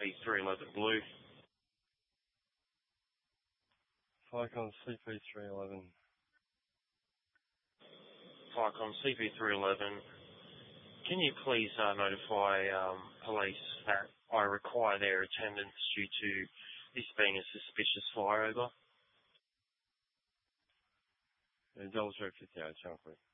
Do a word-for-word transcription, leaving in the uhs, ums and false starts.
P three eleven Blue. Vicon C P three eleven. Vicon C P three eleven. Can you please uh, notify um, police that I require their attendance due to this being a suspicious flyover? Yeah, double check fifty-eight, Shankly.